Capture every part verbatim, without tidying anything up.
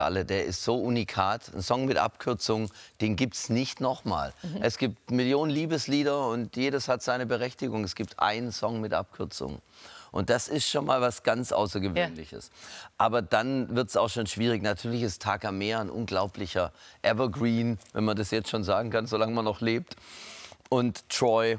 Alle, der ist so unikat. Ein Song mit Abkürzung, den gibt es nicht nochmal. Mhm. Es gibt Millionen Liebeslieder und jedes hat seine Berechtigung. Es gibt einen Song mit Abkürzung. Und das ist schon mal was ganz Außergewöhnliches. Ja. Aber dann wird es auch schon schwierig. Natürlich ist Tag am Meer ein unglaublicher Evergreen, wenn man das jetzt schon sagen kann, solange man noch lebt. Und Troy.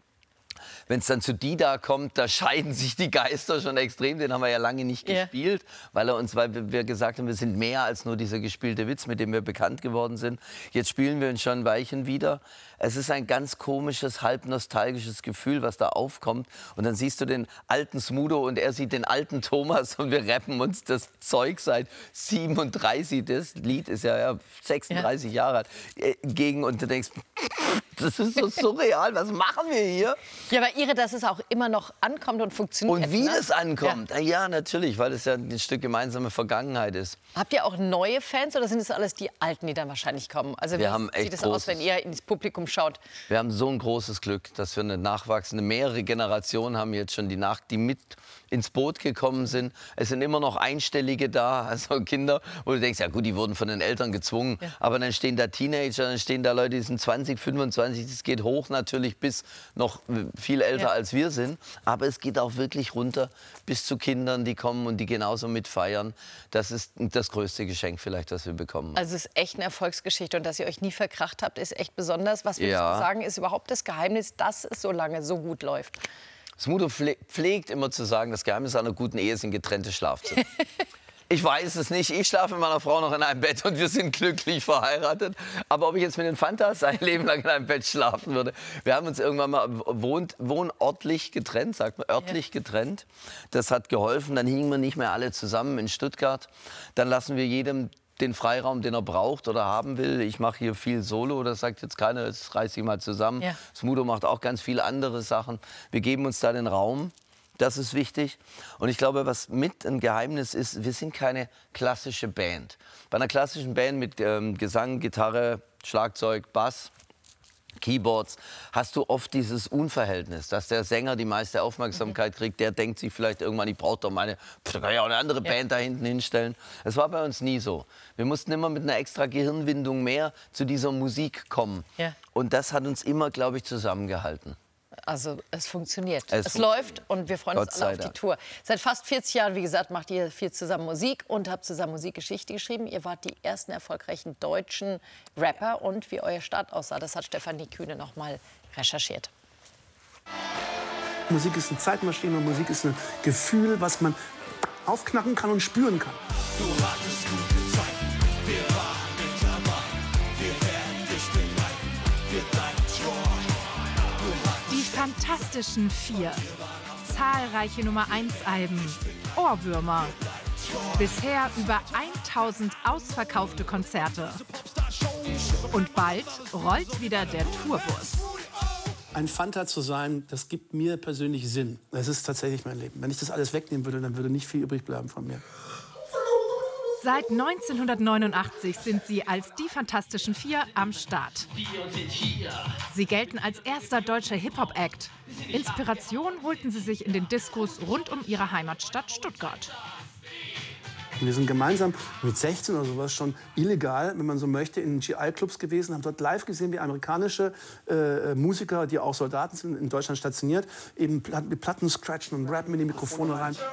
Wenn es dann zu Dida kommt, da scheiden sich die Geister schon extrem. Den haben wir ja lange nicht yeah. gespielt, weil, er uns, weil wir gesagt haben, wir sind mehr als nur dieser gespielte Witz, mit dem wir bekannt geworden sind. Jetzt spielen wir uns schon ein Weilchen wieder. Es ist ein ganz komisches, halb nostalgisches Gefühl, was da aufkommt. Und dann siehst du den alten Smudo und er sieht den alten Thomas und wir rappen uns das Zeug seit siebenunddreißig, das Lied ist ja, ja sechsunddreißig ja. Jahre alt, gegen und du denkst, das ist so surreal, was machen wir hier? Ja, aber Ihre, dass es auch immer noch ankommt und funktioniert. Und wie ne? das ankommt, ja. ja, natürlich, weil es ja ein Stück gemeinsame Vergangenheit ist. Habt ihr auch neue Fans oder sind es alles die Alten, die dann wahrscheinlich kommen? Also wie wir haben echt sieht es großes, aus, wenn ihr ins Publikum schaut? Wir haben so ein großes Glück, dass wir eine nachwachsende, mehrere Generationen haben jetzt schon, die, nach, die mit ins Boot gekommen sind. Es sind immer noch Einstellige da, also Kinder, wo du denkst, ja gut, die wurden von den Eltern gezwungen. Ja. Aber dann stehen da Teenager, dann stehen da Leute, die sind zwanzig, fünfundzwanzig, das geht hoch natürlich bis noch viel älter ja. als wir sind. Aber es geht auch wirklich runter bis zu Kindern, die kommen und die genauso mitfeiern. Das ist das größte Geschenk vielleicht, das wir bekommen. Also es ist echt eine Erfolgsgeschichte und dass ihr euch nie verkracht habt, ist echt besonders. Was würdest ja. du sagen, ist überhaupt das Geheimnis, dass es so lange so gut läuft? Smudo pflegt immer zu sagen, das Geheimnis einer guten Ehe sind getrennte Schlafzimmer. Ich weiß es nicht. Ich schlafe mit meiner Frau noch in einem Bett und wir sind glücklich verheiratet. Aber ob ich jetzt mit den Fantas ein Leben lang in einem Bett schlafen würde. Wir haben uns irgendwann mal wohnt, wohnortlich getrennt, sagt man, örtlich ja. getrennt. Das hat geholfen. Dann hingen wir nicht mehr alle zusammen in Stuttgart. Dann lassen wir jedem den Freiraum, den er braucht oder haben will. Ich mache hier viel Solo, das sagt jetzt keiner, jetzt reiß ich mal zusammen. Ja. Smudo macht auch ganz viele andere Sachen. Wir geben uns da den Raum. Das ist wichtig. Und ich glaube, was mit ein Geheimnis ist, wir sind keine klassische Band. Bei einer klassischen Band mit ähm, Gesang, Gitarre, Schlagzeug, Bass, Keyboards, hast du oft dieses Unverhältnis, dass der Sänger die meiste Aufmerksamkeit kriegt. Der denkt sich vielleicht irgendwann, ich brauche doch meine, da kann ja auch eine andere ja. Band da hinten hinstellen. Es war bei uns nie so. Wir mussten immer mit einer extra Gehirnwindung mehr zu dieser Musik kommen. Ja. Und das hat uns immer, glaube ich, zusammengehalten. Also es funktioniert. Es, es fun läuft und wir freuen Gott uns alle auf die Tour. Seit fast vierzig Jahren, wie gesagt, macht ihr viel zusammen Musik und habt zusammen Musikgeschichte geschrieben. Ihr wart die ersten erfolgreichen deutschen Rapper und wie euer Start aussah, das hat Stefanie Kühne noch mal recherchiert. Musik ist eine Zeitmaschine, Musik ist ein Gefühl, was man aufknacken kann und spüren kann. Du hattest gute Zeiten, wir waren mit dabei, wir werden dich begleiten, wir deinen Tor. Die Fantastischen Vier. Zahlreiche Nummer eins Alben. Ohrwürmer. Bisher über tausend ausverkaufte Konzerte. Und bald rollt wieder der Tourbus. Ein Fanta zu sein, das gibt mir persönlich Sinn. Das ist tatsächlich mein Leben. Wenn ich das alles wegnehmen würde, dann würde nicht viel übrig bleiben von mir. Seit neunzehnhundertneunundachtzig sind sie als die Fantastischen Vier am Start. Sie gelten als erster deutscher Hip-Hop-Act. Inspiration holten sie sich in den Diskos rund um ihre Heimatstadt Stuttgart. Wir sind gemeinsam mit sechzehn oder sowas schon illegal, wenn man so möchte, in G I-Clubs gewesen, haben dort live gesehen, wie amerikanische äh, Musiker, die auch Soldaten sind, in Deutschland stationiert, eben Platten scratchen und rappen in die Mikrofone rein.